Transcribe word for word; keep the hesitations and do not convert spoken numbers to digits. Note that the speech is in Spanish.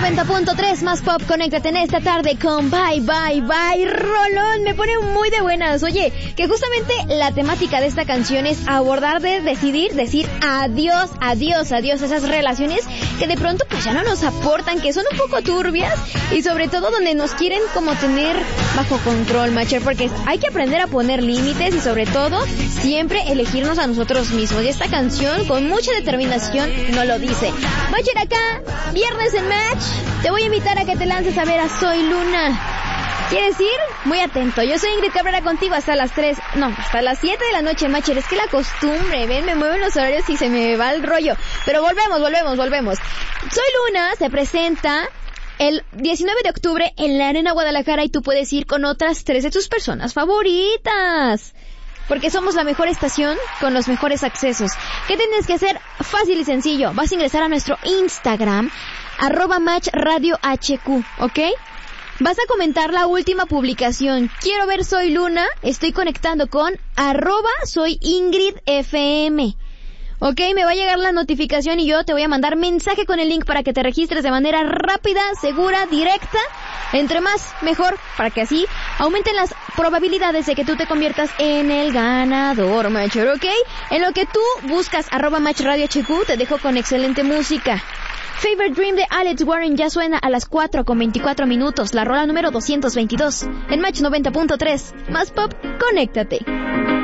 noventa punto tres más pop, conéctate en esta tarde con Bye Bye Bye. Rolón, me pone muy de buenas. Oye, que justamente la temática de esta canción es abordar de decidir, decir adiós, adiós, adiós a esas relaciones que de pronto pues ya no nos aportan, que son un poco turbias y sobre todo donde nos quieren como tener bajo control, Macher, porque hay que aprender a poner límites y sobre todo siempre elegirnos a nosotros mismos. Y esta canción con mucha determinación no lo dice. Macher acá, viernes en Match, te voy a invitar a que te lances a ver a Soy Luna. ¿Quieres ir? Muy atento. Yo soy Ingrid Cabrera contigo hasta las tres, no, hasta las siete de la noche, Macher. Es que la costumbre, ven, me mueven los horarios y se me va el rollo. Pero volvemos, volvemos, volvemos. Soy Luna se presenta el diecinueve de octubre en la Arena Guadalajara y tú puedes ir con otras tres de tus personas favoritas. Porque somos la mejor estación con los mejores accesos. ¿Qué tienes que hacer? Fácil y sencillo. Vas a ingresar a nuestro Instagram, arroba Match Radio H Q, ¿ok? Vas a comentar la última publicación. Quiero ver Soy Luna. Estoy conectando con arroba Soy Ingrid F M. Ok, me va a llegar la notificación y yo te voy a mandar mensaje con el link para que te registres de manera rápida, segura, directa. Entre más, mejor, para que así aumenten las probabilidades de que tú te conviertas en el ganador, Macher, ¿ok? En lo que tú buscas arroba Match Radio H Q, te dejo con excelente música. Favorite Dream de Alex Warren ya suena a las cuatro con veinticuatro minutos, la rola número doscientos veintidós, en Match noventa punto tres. Más pop, conéctate.